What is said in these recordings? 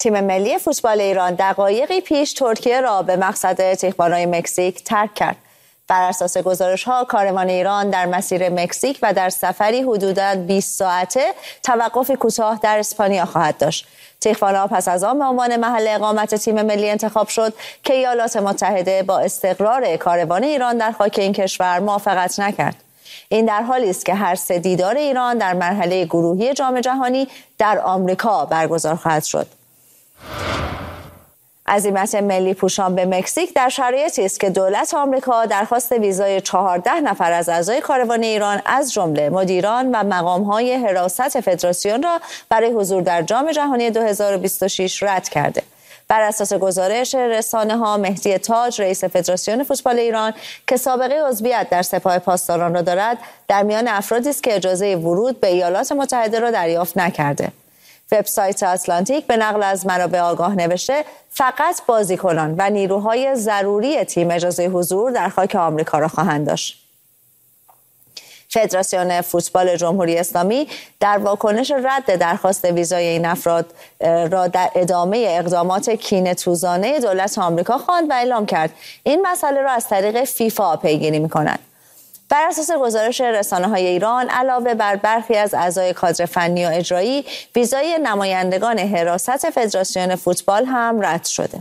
تیم ملی فوتبال ایران دقایقی پیش ترکیه را به مقصد تیخوانای مکزیک ترک کرد. بر اساس گزارش‌ها کاروان ایران در مسیر مکزیک و در سفری حدوداً 20 ساعته توقفی کوتاه در اسپانیا خواهد داشت. تیخوانا پس از آن به عنوان محل اقامت تیم ملی انتخاب شد که ایالات متحده با استقرار کاروان ایران در خاک این کشور موافقت نکرد. این در حالی است که هر سه دیدار ایران در مرحله گروهی جام جهانی در آمریکا برگزار خواهد شد. عزیمت ملی پوشان به مکزیک در شرایطی است که دولت آمریکا درخواست ویزای 14 نفر از اعضای کاروان ایران از جمله مدیران و مقام‌های حراست فدراسیون را برای حضور در جام جهانی 2026 رد کرده. بر اساس گزارش رسانه‌ها مهدی تاج رئیس فدراسیون فوتبال ایران که سابقه عضویت در سپاه پاسداران را دارد در میان افرادی است که اجازه ورود به ایالات متحده را دریافت نکرده. وبسایت آتلانتیک به نقل از منابع آگاه نوشته فقط بازیکنان و نیروهای ضروری تیم اجازه حضور در خاک آمریکا را خواهند داشت. فدراسیون فوتبال جمهوری اسلامی در واکنش رد درخواست ویزای این افراد را در ادامه اقدامات کینه‌توزانه دولت آمریکا خواند و اعلام کرد این مسئله را از طریق فیفا پیگیری می‌کند. بر اساس گزارش رسانه‌های ایران علاوه بر برخی از اعضای کادر فنی و اجرایی ویزای نمایندگان حراست فدراسیون فوتبال هم رد شده.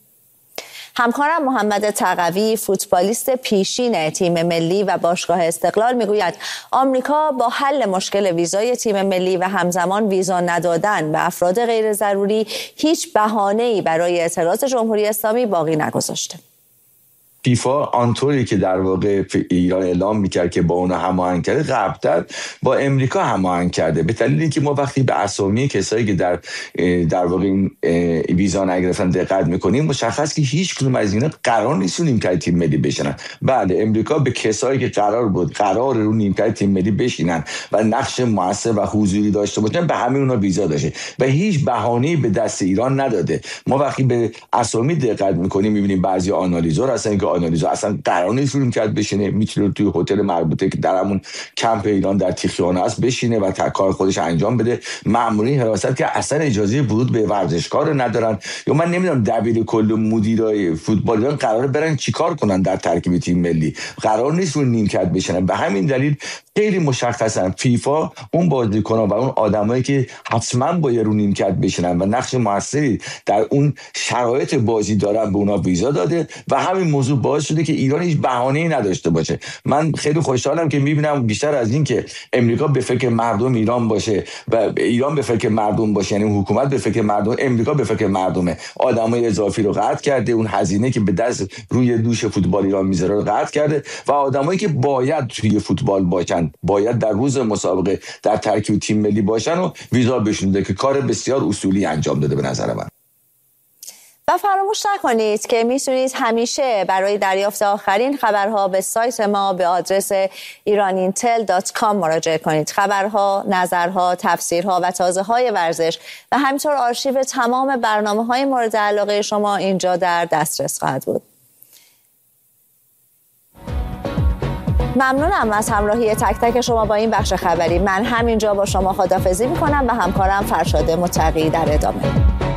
همکارم محمد تقوی فوتبالیست پیشین تیم ملی و باشگاه استقلال میگوید آمریکا با حل مشکل ویزای تیم ملی و همزمان ویزا ندادن به افراد غیر ضروری هیچ بهانه‌ای برای اعتراض جمهوری اسلامی باقی نگذاشته. فیفا آنطوری که در واقع ایران اعلام میکرد که با اونا هماهنگ کرده قبل‌تر با امریکا هماهنگ کرده، به دلیل اینکه ما وقتی به اسامی کسایی که در واقع این ویزا نگرفتن دقت میکنیم مشخص که هیچ کدوم از اینا قرار نیست رو نیمکت تیم ملی بشینن. بله امریکا به کسایی که قرار رو نیمکت تیم ملی بشینن و نقش موثر و حضوری داشته باشن به همه اونا ویزا داده و هیچ بهانه‌ای به دست ایران نداده. ما وقتی به اسامی دقت میکنیم میبینیم بعضی آنالیزور هستن که آنالیزور اصلا قرار نیست رو کرد بشینه، میتونه توی هتل مربوطه که در همون کمپ ایران در تیخیانه است بشینه و کار خودش انجام بده. مامورین حراست که اصلا اجازه ورود به ورزشکار ندارن، یا من نمیدونم دبیر کل مدیرای فوتبال ایران قراره برن چیکار کنن در ترکیب تیم ملی، قرار نیست رو نیمکت بشینن. به همین دلیل خیلی مشخصا فیفا اون بازیکنان و اون آدمایی که حتما باید رو نیمکت بشینن و نقش موثری در اون شرایط بازی دارن به اونا ویزا داده و همین موضوع باعث شده که ایران هیچ بهانه‌ای نداشته باشه. من خیلی خوشحالم که میبینم بیشتر از این که امریکا به فکر مردم ایران باشه و ایران به فکر مردم باشه، یعنی حکومت به فکر مردم، امریکا به فکر مردمه، آدمای اضافی رو قطع کرده، اون هزینه که به دست روی دوش فوتبال ایران میذاره رو قطع کرده و آدمایی که باید توی فوتبال باشن، باید در روز مسابقه در ترکیب تیم ملی باشن و ویزا بهشون داده که کار بسیار اصولی انجام داده به نظر من. و فراموش نکنید که میتونید همیشه برای دریافت آخرین خبرها به سایت ما به آدرس iranintel.com مراجعه کنید. خبرها، نظرها، تفسیرها و تازه‌های ورزش و همینطور آرشیو تمام برنامه‌های مورد علاقه شما اینجا در دسترس خواهد بود. ممنونم از همراهی تک تک شما با این بخش خبری. من همینجا با شما خداحافظی می‌کنم و همکارم فرشاد متقی در ادامه.